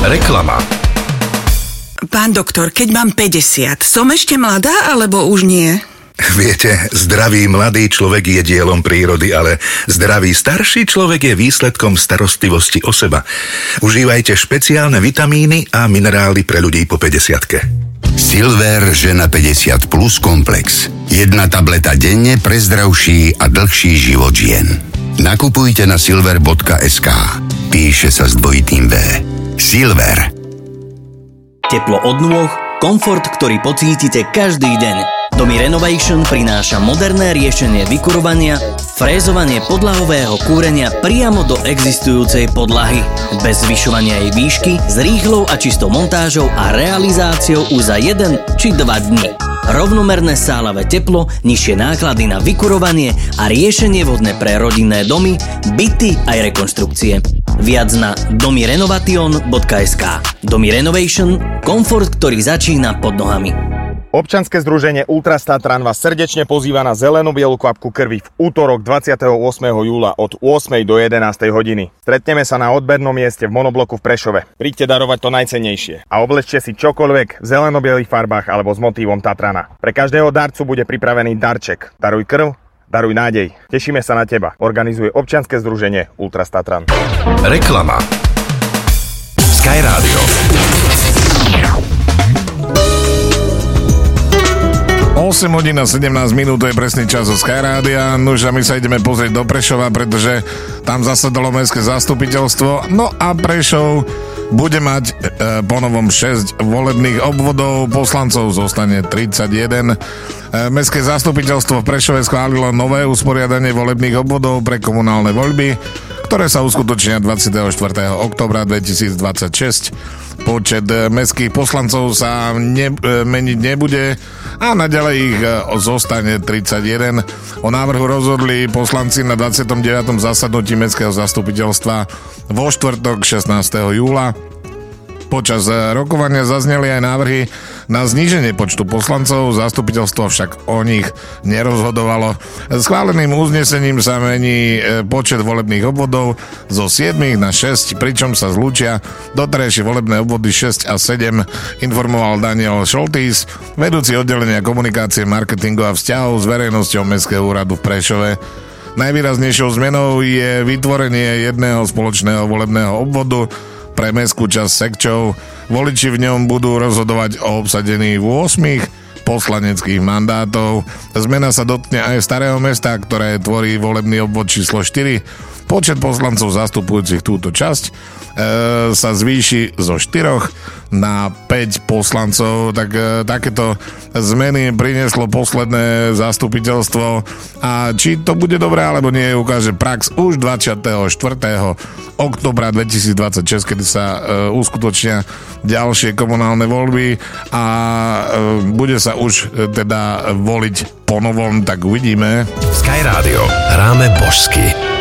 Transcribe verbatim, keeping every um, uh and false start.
Reklama. Pán doktor, keď mám päťdesiat, som ešte mladá, alebo už nie? Viete, zdravý mladý človek je dielom prírody, ale zdravý starší človek je výsledkom starostlivosti o seba. Užívajte špeciálne vitamíny a minerály pre ľudí po päťdesiatke. Silver žena päťdesiat plus komplex. Jedna tableta denne pre zdravší a dlhší život žien. Nakupujte na silver bodka es ká. Píše sa s dvojitým V. Silver. Teplo od nôh, komfort, ktorý pocítite každý deň. Domy Renovation prináša moderné riešenie vykurovania, frézovanie podlahového kúrenia priamo do existujúcej podlahy. Bez zvyšovania jej výšky, s rýchlou a čistou montážou a realizáciou už za jeden či dva dni. Rovnomerné sálavé teplo, nižšie náklady na vykurovanie a riešenie vhodné pre rodinné domy, byty aj rekonštrukcie. Viac na domy renovation bodka es ká. Domy Renovation, komfort, ktorý začína pod nohami. Občianske združenie Ultras Tatran vás srdečne pozýva na zelenú bielu kvapku krvi v útorok dvadsiateho ôsmeho júla od ôsmej do jedenástej hodiny. Stretneme sa na odbernom mieste v monobloku v Prešove. Príďte darovať to najcennejšie a oblečte si čokoľvek v zeleno-bielých farbách alebo s motívom Tatrana. Pre každého darcu bude pripravený darček. Daruj krv, daruj nádej. Tešíme sa na teba. Organizuje občianske združenie Ultras Tatran. Reklama. Sky Radio. osem hodín a sedemnásť minút, to je presný čas zo Sky Rádia. Nuž a my sa ideme pozrieť do Prešova, pretože tam zasadalo mestské zastupiteľstvo. No a Prešov bude mať e, ponovom šesť volebných obvodov, poslancov zostane tridsaťjeden. E, mestské zastupiteľstvo v Prešove schválilo nové usporiadanie volebných obvodov pre komunálne voľby, ktoré sa uskutočnia dvadsiateho štvrtého októbra dvetisícdvadsaťšesť. Počet mestských poslancov sa ne, meniť nebude a naďalej ich zostane tridsaťjeden. O návrhu rozhodli poslanci na dvadsiatom deviatom zasadnutí mestského zastupiteľstva vo štvrtok šestnásteho júla. Počas rokovania zazneli aj návrhy na zníženie počtu poslancov, zastupiteľstvo však o nich nerozhodovalo. Schváleným uznesením sa mení počet volebných obvodov zo siedmich na šesť, pričom sa zlúčia doterajšie volebné obvody šesť a sedem, informoval Daniel Šoltís, vedúci oddelenia komunikácie, marketingu a vzťahov s verejnosťou Mestského úradu v Prešove. Najvýraznejšou zmenou je vytvorenie jedného spoločného volebného obvodu pre mestskú časť sekčov. Voliči v ňom budú rozhodovať o obsadení ôsmich poslaneckých mandátov. Zmena sa dotkne aj Starého mesta, ktoré tvorí volebný obvod číslo štyri. Počet poslancov zastupujúcich túto časť e, sa zvýši zo štyroch na päť poslancov. Tak e, takéto zmeny prinieslo posledné zastupiteľstvo a či to bude dobré alebo nie, ukáže prax už dvadsiateho štvrtého októbra dvetisícdvadsaťšesť, kedy sa e, uskutočnia ďalšie komunálne voľby a e, bude sa už e, teda voliť ponovom, tak uvidíme. Sky Radio. Hráme božsky.